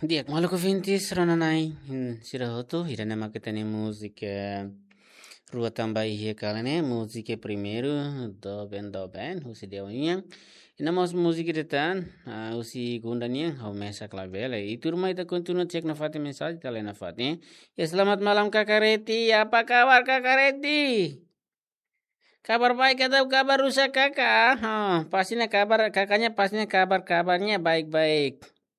Diak maluku vintis ronanai sirahotu hirana maketani música rua tambah ihe kalane música primeiro do ben usi deunya inamos música detan usi gundania au mesa clavela e turma ita continua cek na fati mensagem tá na fati ya selamat malam kakareti apa kabar kakareti kabar baik atau kabar rusak kakak pastinya kabar kakaknya pastinya kabarnya baik-baik.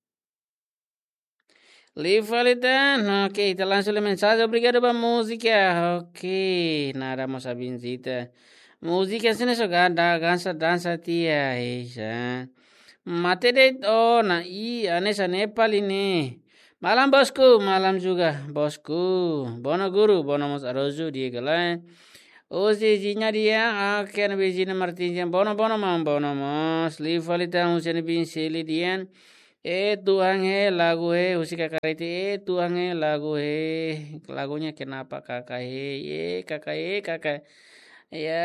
Livalitan, ok, te lanzo el mensaje, obrigado por música, ok, nada más a bienzita. Música sin eso, danza tia, esa. Materi na i anesa Nepal ini. Malam bosku, malam juga bosku. Bono guru, bono mos arozu dia galai. Osi jinya dia, akan bijina martinjan bono mos. Livalitan usian bin seli dian. Tuhan lagu usi kakak itu Tuhan lagu lagunya kenapa kakak kakak ya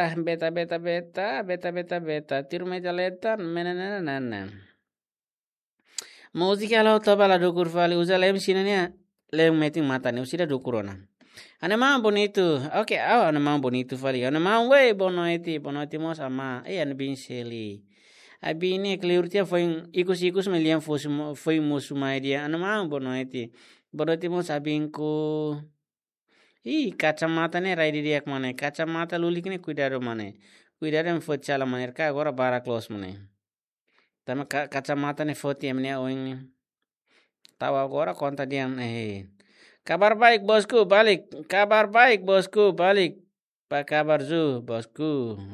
beta tiru meja letan menenana musika lo tabala dukur fali usa lem sinanya lem meting mata ne usida dukurona ane mau bonito oke ane mau bonito fali ane mau bono eti mos ama ane bin seli abine kliurtia foi ikus meliam foi musumai dia anu mau bono eti mos abinku kacamata ne rai dia mane kacamata lulik ne cuidado em fochala mane ka agora bara close mane tama kacamata ne foti emne oing tahu agora conta dia kabar baik bosku balik apa kabar zu bosku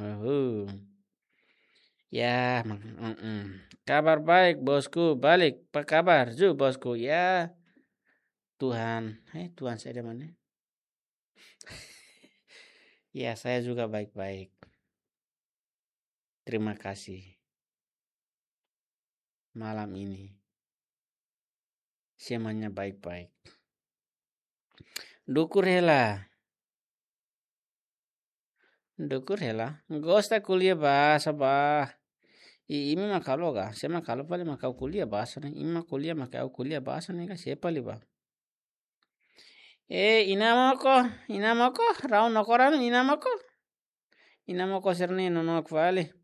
ya, kabar baik bosku balik. Apa kabar Zu bosku ya. Tuhan, Tuhan saya ada mana? Ya saya juga baik-baik. Terima kasih. Malam ini semuanya baik-baik. Dukur hela. Gosta kuliah bahasa bah. Imi makalo ga, saya makalo pale makau kuliah bahasa nih, imi kuliah makau kuliah bahasa nih ka siapa liba. Inamoko, raun nokoran inamoko serne no vale.